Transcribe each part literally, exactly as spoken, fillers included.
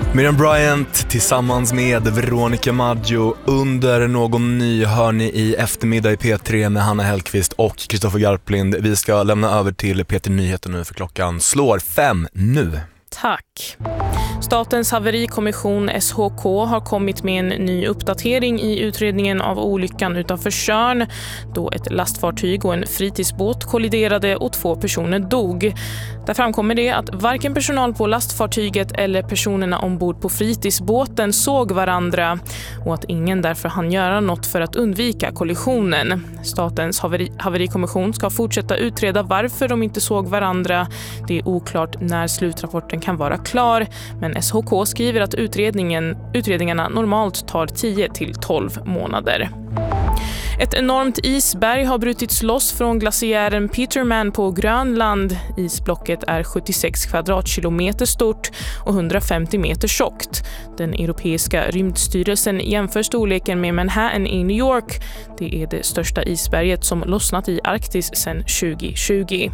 Miriam Bryant tillsammans med Veronica Maggio under någon ny hör ni i eftermiddag i P tre med Hanna Hellqvist och Kristoffer Garplind. Vi ska lämna över till P tre Nyheter nu för klockan slår fem nu. Tack. Statens haverikommission S H K har kommit med en ny uppdatering i utredningen av olyckan utanför Tjörn då ett lastfartyg och en fritidsbåt kolliderade och två personer dog. Där framkommer det att varken personal på lastfartyget eller personerna ombord på fritidsbåten såg varandra och att ingen därför hann göra något för att undvika kollisionen. Statens haveri- haverikommission ska fortsätta utreda varför de inte såg varandra. Det är oklart när slutrapporten kan vara klar, men S H K skriver att utredningen, utredningarna normalt tar tio till tolv månader. Ett enormt isberg har brutits loss från glaciären Petermann på Grönland. Isblocket är sjuttiosex kvadratkilometer stort och hundrafemtio meter tjockt. Den europeiska rymdstyrelsen jämför storleken med Manhattan i New York. Det är det största isberget som lossnat i Arktis sedan tjugo tjugo.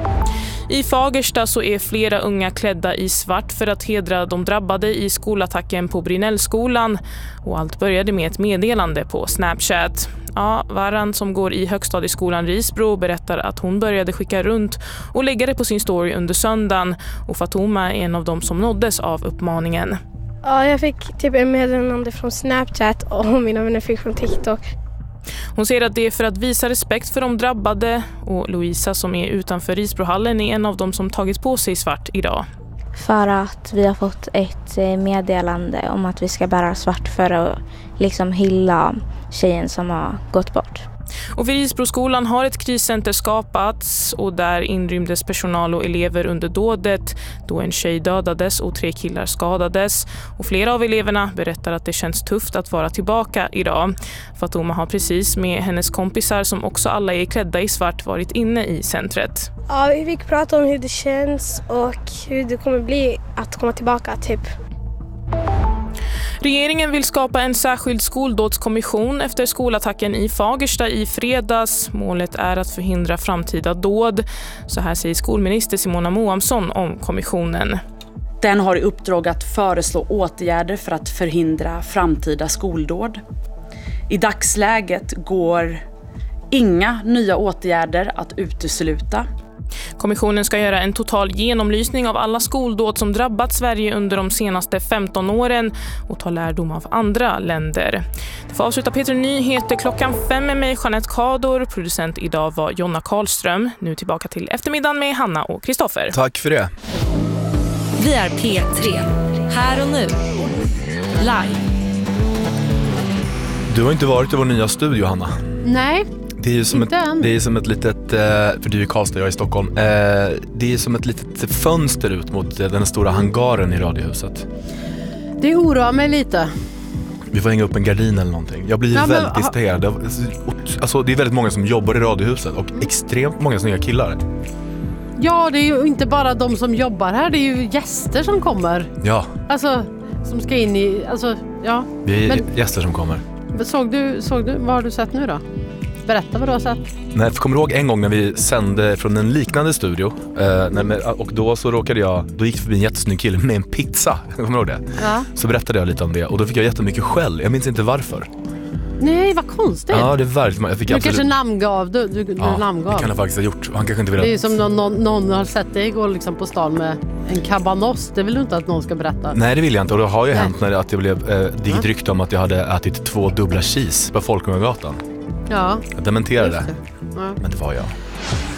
I Fagersta så är flera unga klädda i svart för att hedra de drabbade i skolattacken på Brinnellskolan. Och allt började med ett meddelande på Snapchat. Ja, Varan som går i högstadieskolan Risbro berättar att hon började skicka runt och lägga det på sin story under söndagen. Och Fatuma är en av dem som nåddes av uppmaningen. Ja, jag fick typ en meddelande från Snapchat och mina vänner fick från TikTok. Hon säger att det är för att visa respekt för de drabbade och Louisa som är utanför Risbrohallen är en av dem som tagit på sig svart idag. För att vi har fått ett meddelande om att vi ska bära svart för att liksom hylla tjejen som har gått bort. Och vid Risbroskolan har ett kriscenter skapats och där inrymdes personal och elever under dådet då en tjej dödades och tre killar skadades. Och flera av eleverna berättar att det känns tufft att vara tillbaka idag. Fatuma har precis med hennes kompisar som också alla är klädda i svart varit inne i centret. Ja, vi fick prata om hur det känns och hur det kommer bli att komma tillbaka typ. Regeringen vill skapa en särskild skoldådskommission efter skolattacken i Fagersta i fredags. Målet är att förhindra framtida dåd. Så här säger skolminister Simona Moamsson om kommissionen. Den har i uppdrag att föreslå åtgärder för att förhindra framtida skoldåd. I dagsläget går inga nya åtgärder att utesluta. Kommissionen ska göra en total genomlysning av alla skoldåd som drabbat Sverige under de senaste femton åren och ta lärdom av andra länder. Det får avsluta P tre Nyheter klockan fem med mig, Jeanette Kador. Producent idag var Jonna Karlström. Nu tillbaka till eftermiddagen med Hanna och Kristoffer. Tack för det. Vi är P tre. Här och nu. Live. Du har inte varit i vår nya studio, Hanna. Nej. Det är ju som ett, det är som ett litet, för du är i Karlstad, jag är i Stockholm. Det är som ett litet fönster ut mot den stora hangaren i Radiohuset. Det oroar mig lite. Vi får hänga upp en gardin eller någonting. Jag blir ja, väldigt distraherad. Alltså, det är väldigt många som jobbar i Radiohuset och extremt många snygga killar. Ja, det är ju inte bara de som jobbar här, det är ju gäster som kommer. Ja. Alltså, som ska in i, alltså, ja. Det är Men, gäster som kommer. Såg du, såg du, vad har du sett nu då? Berätta vad du har sett. Nej, för kommer du ihåg en gång när vi sände från en liknande studio eh, när, och då så råkade jag, då gick det förbi en jättesnygg kille med en pizza. Kommer du ihåg det? Ja. Så berättade jag lite om det och då fick jag jättemycket skäll. Jag minns inte varför. Nej, vad konstigt. Ja, det är verkligen. Jag fick du absolut... kanske namngav. Du, du, du ja, namngav. det kan jag faktiskt ha gjort. Han kanske inte vill... Det är ju som någon, någon har sett dig gå liksom på stan med en cabanos. Det vill du inte att någon ska berätta. Nej, det vill jag inte. Och det har ju Nej. hänt när det, att det blev eh, digit rykte om att jag hade ätit två dubbla cheese på Folkungagatan. Ja. Jag dementerade det. Ja. Men det var jag.